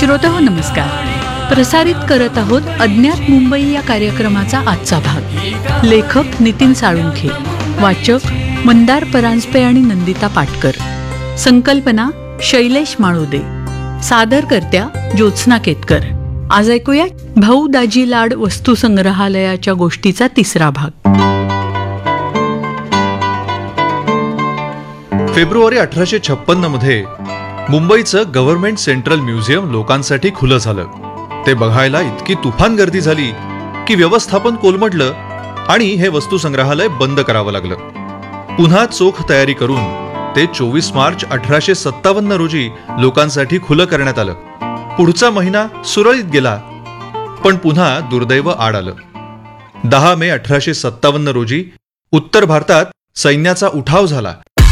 श्रोतेहो नमस्कार. प्रसारित करत आहोत अज्ञात मुंबई या कार्यक्रमाचा आजचा भाग. लेखक नितीन साळुंखे, वाचक मंदार परांजपे आणि नंदिता पाटकर, संकल्पना शैलेश माळुदे, सादरकर्त्या ज्योत्स्ना केतकर. आज ऐकूया भाऊ दाजी लाड वस्तू संग्रहालयाच्या गोष्टीचा तिसरा भाग. फेब्रुवारी 1856 मध्ये मुंबईचं गव्हर्नमेंट सेंट्रल म्युझियम लोकांसाठी खुलं झालं. ते बघायला इतकी तुफान गर्दी झाली की व्यवस्थापन कोलमडलं आणि हे वस्तू संग्रहालय बंद करावं लागलं. पुन्हा चोख तयारी करून ते 24 मार्च 1857 रोजी लोकांसाठी खुलं करण्यात आलं. पुढचा महिना सुरळीत गेला, पण पुन्हा दुर्दैव आड आलं. 10 मे 1857 रोजी उत्तर भारतात सैन्याचा उठाव झाला